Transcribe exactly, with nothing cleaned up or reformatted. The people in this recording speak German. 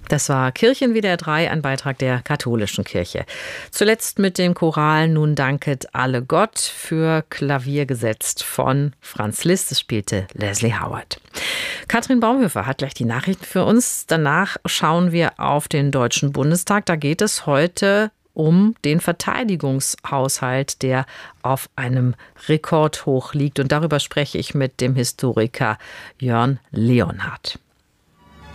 Das war Kirchen W D R drei, ein Beitrag der katholischen Kirche. Zuletzt mit dem Choral Nun danket alle Gott, für Klavier gesetzt von Franz Liszt. Es spielte Leslie Howard. Katrin Baumhöfer hat gleich die Nachrichten für uns. Danach schauen wir auf den Deutschen Bundestag. Da geht es heute um den Verteidigungshaushalt, der auf einem Rekordhoch liegt. Und darüber spreche ich mit dem Historiker Jörn Leonhardt.